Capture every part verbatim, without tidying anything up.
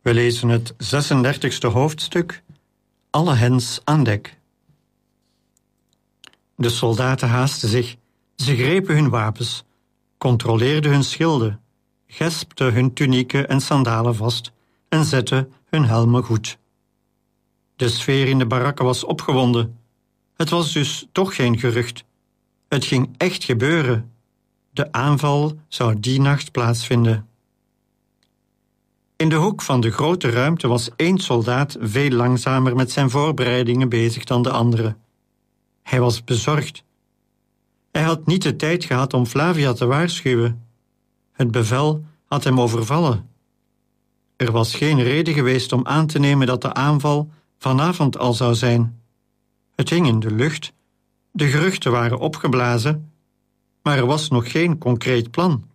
We lezen het zesendertigste hoofdstuk, Alle hens aan dek. De soldaten haasten zich, ze grepen hun wapens, controleerden hun schilden, gespten hun tunieken en sandalen vast en zetten hun helmen goed. De sfeer in de barakken was opgewonden. Het was dus toch geen gerucht. Het ging echt gebeuren. De aanval zou die nacht plaatsvinden. In de hoek van de grote ruimte was één soldaat veel langzamer met zijn voorbereidingen bezig dan de andere. Hij was bezorgd. Hij had niet de tijd gehad om Flavia te waarschuwen. Het bevel had hem overvallen. Er was geen reden geweest om aan te nemen dat de aanval vanavond al zou zijn. Het hing in de lucht, de geruchten waren opgeblazen, maar er was nog geen concreet plan.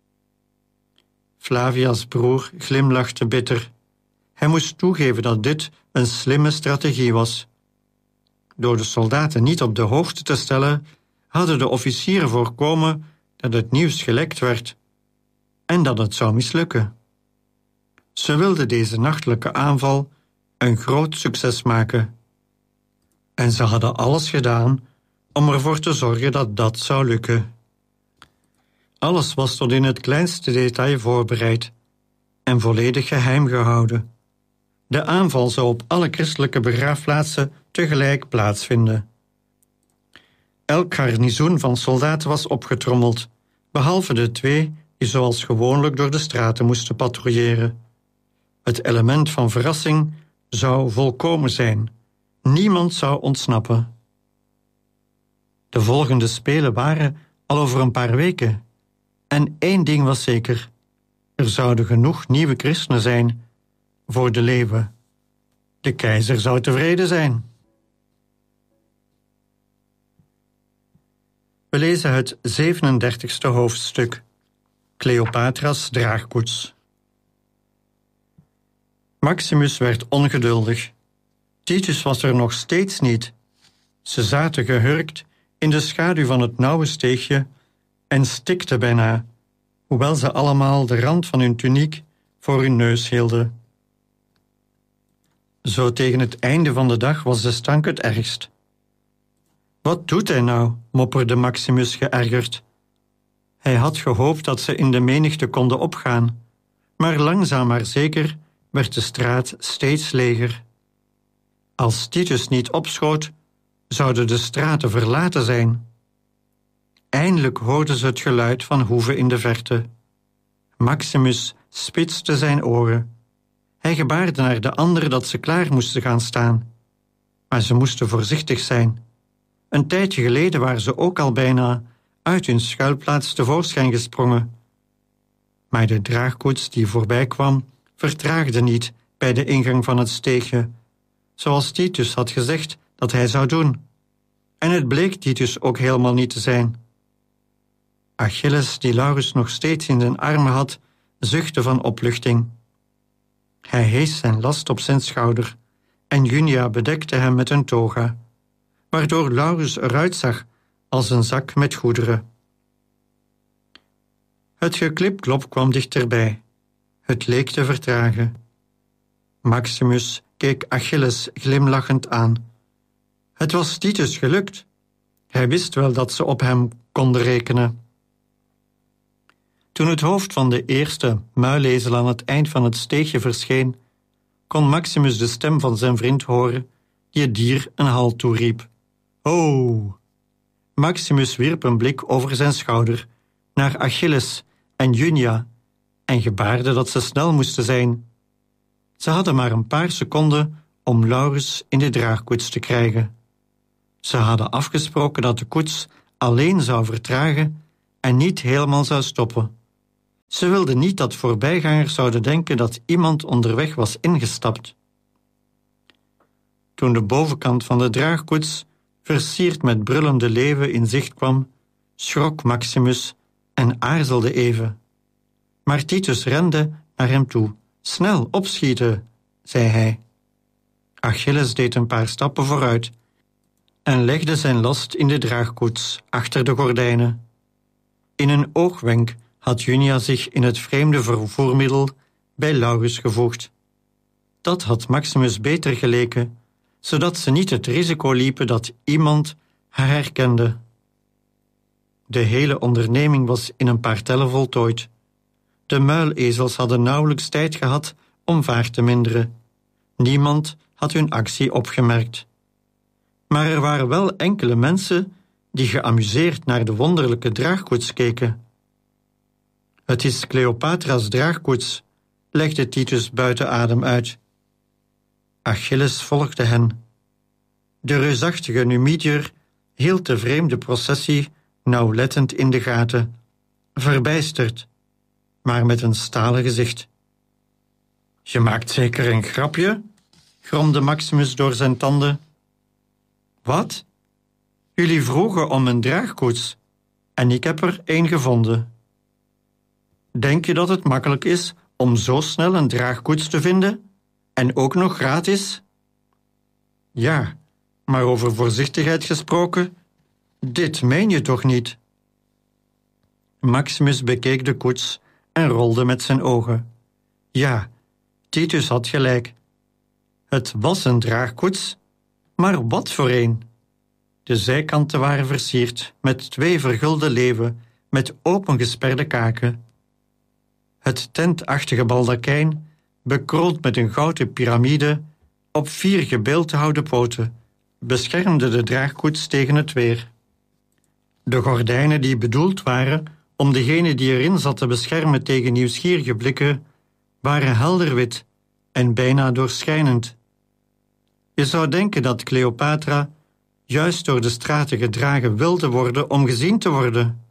Flavia's broer glimlachte bitter. Hij moest toegeven dat dit een slimme strategie was. Door de soldaten niet op de hoogte te stellen, hadden de officieren voorkomen dat het nieuws gelekt werd en dat het zou mislukken. Ze wilden deze nachtelijke aanval een groot succes maken. En ze hadden alles gedaan om ervoor te zorgen dat dat zou lukken. Alles was tot in het kleinste detail voorbereid en volledig geheim gehouden. De aanval zou op alle christelijke begraafplaatsen tegelijk plaatsvinden. Elk garnizoen van soldaten was opgetrommeld, behalve de twee die zoals gewoonlijk door de straten moesten patrouilleren. Het element van verrassing zou volkomen zijn. Niemand zou ontsnappen. De volgende spelen waren al over een paar weken. En één ding was zeker. Er zouden genoeg nieuwe christenen zijn voor de leeuwen. De keizer zou tevreden zijn. We lezen het zevenendertigste hoofdstuk. Cleopatra's draagkoets. Maximus werd ongeduldig. Titus was er nog steeds niet. Ze zaten gehurkt in de schaduw van het nauwe steegje en stikten bijna, hoewel ze allemaal de rand van hun tuniek voor hun neus hielden. Zo tegen het einde van de dag was de stank het ergst. Wat doet hij nou, mopperde Maximus geërgerd. Hij had gehoopt dat ze in de menigte konden opgaan, maar langzaam maar zeker werd de straat steeds leger. Als Titus niet opschoot, zouden de straten verlaten zijn. Eindelijk hoorden ze het geluid van hoeven in de verte. Maximus spitste zijn oren. Hij gebaarde naar de anderen dat ze klaar moesten gaan staan. Maar ze moesten voorzichtig zijn. Een tijdje geleden waren ze ook al bijna uit hun schuilplaats tevoorschijn gesprongen. Maar de draagkoets die voorbij kwam, vertraagde niet bij de ingang van het steegje, zoals Titus had gezegd dat hij zou doen. En het bleek Titus ook helemaal niet te zijn. Achilles, die Laurus nog steeds in zijn armen had, zuchtte van opluchting. Hij hees zijn last op zijn schouder en Junia bedekte hem met een toga, waardoor Laurus eruit zag als een zak met goederen. Het geklipklop kwam dichterbij. Het leek te vertragen. Maximus keek Achilles glimlachend aan. Het was Titus gelukt. Hij wist wel dat ze op hem konden rekenen. Toen het hoofd van de eerste muilezel aan het eind van het steegje verscheen, kon Maximus de stem van zijn vriend horen, die het dier een halt toeriep. Ho! Maximus wierp een blik over zijn schouder, naar Achilles en Junia, en gebaarde dat ze snel moesten zijn. Ze hadden maar een paar seconden om Laurus in de draagkoets te krijgen. Ze hadden afgesproken dat de koets alleen zou vertragen en niet helemaal zou stoppen. Ze wilden niet dat voorbijgangers zouden denken dat iemand onderweg was ingestapt. Toen de bovenkant van de draagkoets, versierd met brullende leeuwen, in zicht kwam, schrok Maximus en aarzelde even. Maar Titus rende naar hem toe. Snel, opschieten, zei hij. Achilles deed een paar stappen vooruit en legde zijn last in de draagkoets achter de gordijnen. In een oogwenk had Junia zich in het vreemde vervoermiddel bij Laurus gevoegd. Dat had Maximus beter geleken, zodat ze niet het risico liepen dat iemand haar herkende. De hele onderneming was in een paar tellen voltooid. De muilezels hadden nauwelijks tijd gehad om vaart te minderen. Niemand had hun actie opgemerkt. Maar er waren wel enkele mensen die geamuseerd naar de wonderlijke draagkoets keken. Het is Cleopatra's draagkoets, legde Titus buiten adem uit. Achilles volgde hen. De reusachtige Numidiër hield de vreemde processie nauwlettend in de gaten, verbijsterd, maar met een stalen gezicht. Je maakt zeker een grapje? Gromde Maximus door zijn tanden. Wat? Jullie vroegen om een draagkoets en ik heb er één gevonden. Denk je dat het makkelijk is om zo snel een draagkoets te vinden en ook nog gratis? Ja, maar over voorzichtigheid gesproken, dit meen je toch niet? Maximus bekeek de koets en rolde met zijn ogen. Ja, Titus had gelijk. Het was een draagkoets, maar wat voor een? De zijkanten waren versierd met twee vergulde leeuwen met opengesperde kaken. Het tentachtige baldakijn, bekroond met een gouden piramide, op vier gebeeldhouwde poten, beschermde de draagkoets tegen het weer. De gordijnen die bedoeld waren om degene die erin zat te beschermen tegen nieuwsgierige blikken, waren helder wit en bijna doorschijnend. Je zou denken dat Cleopatra juist door de straten gedragen wilde worden om gezien te worden.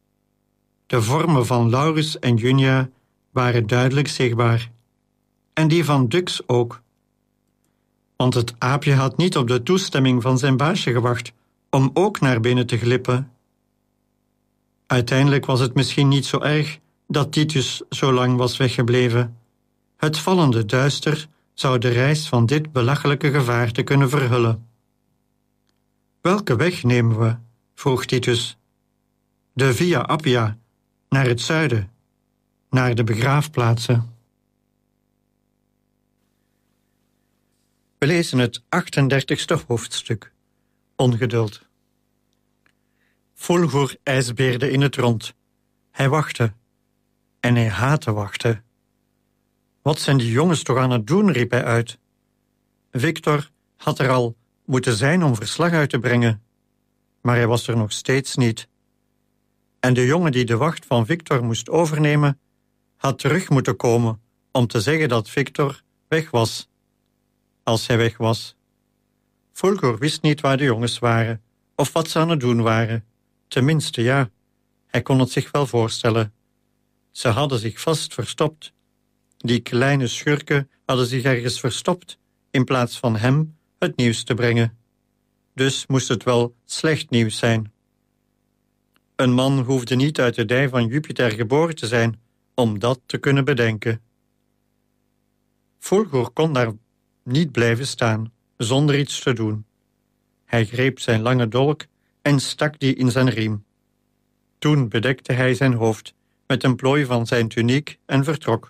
De vormen van Laurus en Junia waren duidelijk zichtbaar, en die van Dux ook. Want het aapje had niet op de toestemming van zijn baasje gewacht om ook naar binnen te glippen. Uiteindelijk was het misschien niet zo erg dat Titus zo lang was weggebleven. Het vallende duister zou de reis van dit belachelijke gevaarte kunnen verhullen. Welke weg nemen we? Vroeg Titus. De Via Appia, naar het zuiden, naar de begraafplaatsen. We lezen het achtendertigste hoofdstuk. Ongeduld. Fulgur ijsbeerde in het rond. Hij wachtte. En hij haatte wachten. Wat zijn die jongens toch aan het doen, riep hij uit. Victor had er al moeten zijn om verslag uit te brengen. Maar hij was er nog steeds niet. En de jongen die de wacht van Victor moest overnemen, had terug moeten komen om te zeggen dat Victor weg was. Als hij weg was. Fulgur wist niet waar de jongens waren, of wat ze aan het doen waren. Tenminste, ja, hij kon het zich wel voorstellen. Ze hadden zich vast verstopt. Die kleine schurken hadden zich ergens verstopt, in plaats van hem het nieuws te brengen. Dus moest het wel slecht nieuws zijn. Een man hoefde niet uit de dij van Jupiter geboren te zijn om dat te kunnen bedenken. Fulgur kon daar niet blijven staan, zonder iets te doen. Hij greep zijn lange dolk en stak die in zijn riem. Toen bedekte hij zijn hoofd met een plooi van zijn tuniek en vertrok.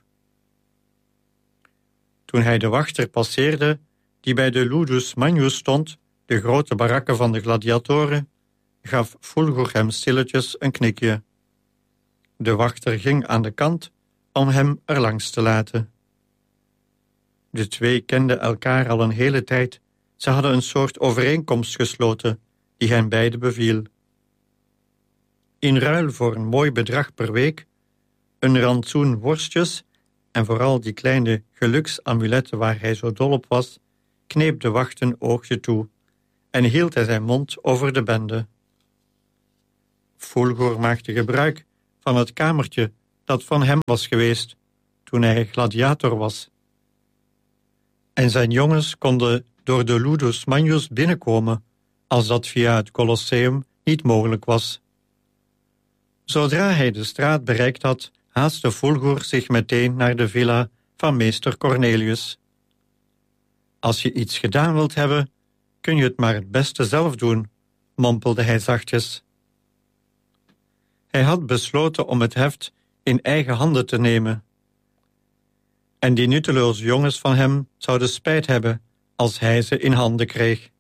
Toen hij de wachter passeerde, die bij de Ludus Magnus stond, de grote barakken van de gladiatoren, gaf Fulgur hem stilletjes een knikje. De wachter ging aan de kant om hem erlangs te laten. De twee kenden elkaar al een hele tijd. Ze hadden een soort overeenkomst gesloten, die hen beiden beviel. In ruil voor een mooi bedrag per week, een rantsoen worstjes en vooral die kleine geluksamuletten waar hij zo dol op was, kneep de wacht een oogje toe en hield hij zijn mond over de bende. Fulgur maakte gebruik van het kamertje dat van hem was geweest toen hij gladiator was. En zijn jongens konden door de Ludus Magnus binnenkomen, als dat via het Colosseum niet mogelijk was. Zodra hij de straat bereikt had, haastte Fulgur zich meteen naar de villa van meester Cornelius. Als je iets gedaan wilt hebben, kun je het maar het beste zelf doen, mompelde hij zachtjes. Hij had besloten om het heft in eigen handen te nemen. en die nutteloze jongens van hem zouden spijt hebben als hij ze in handen kreeg.